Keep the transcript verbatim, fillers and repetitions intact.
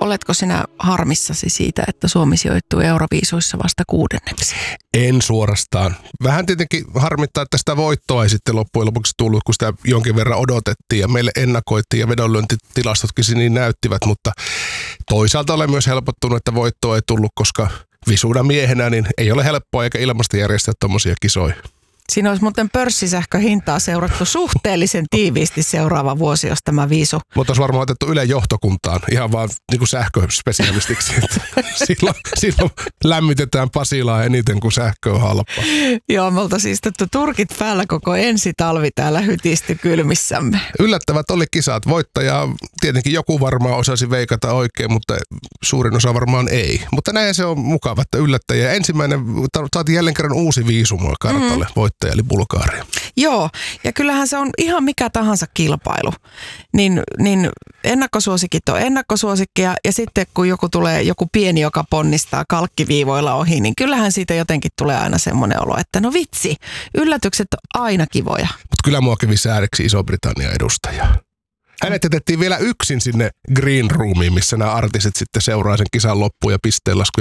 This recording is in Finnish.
oletko sinä harmissasi siitä, että Suomi sijoittuu Euroviisuissa vasta kuudenneksi? En suorastaan. Vähän tietenkin harmittaa, että sitä voittoa ei sitten loppujen lopuksi tullut, kun sitä jonkin verran odotettiin ja meille ennakoitiin ja vedonlyöntitilastotkin niin näyttivät, mutta toisaalta olen myös helpottunut, että voittoa ei tullut, koska visuuna miehenä niin ei ole helppoa eikä ilmasta järjestää tommosia kisoja. Siinä olisi muuten pörssisähköhintaa seurattu suhteellisen tiiviisti seuraava vuosi, jos tämä viisu. Mutta olisi varmaan otettu Ylen johtokuntaan ihan vaan niin kuin sähköspesialistiksi. silloin, silloin lämmitetään Pasilaa eniten, kuin sähkö on halpaa. Joo, me oltaisiin istuttu turkit päällä koko ensi talvi täällä hytisty kylmissämme. Yllättävät oli kisat. Voittajaa tietenkin joku varmaan osasi veikata oikein, mutta suurin osa varmaan ei. Mutta näin se on mukava, että yllättäjä. Ensimmäinen, saatiin jälleen kerran uusi viisuma kartalle. Mm. Voittaja eli Bulgaria. Joo, ja kyllähän se on ihan mikä tahansa kilpailu. Niin, niin ennakkosuosikit on ennakkosuosikkia, ja sitten kun joku tulee, joku pieni, joka ponnistaa kalkkiviivoilla ohi, niin kyllähän siitä jotenkin tulee aina semmoinen olo, että no vitsi, yllätykset on aina kivoja. Mutta kyllä mua kävi säädeksi Iso-Britannian edustaja. Hänet jätettiin vielä yksin sinne green roomiin, missä nämä artistit sitten seuraa sen kisan loppuun ja pisteenlasku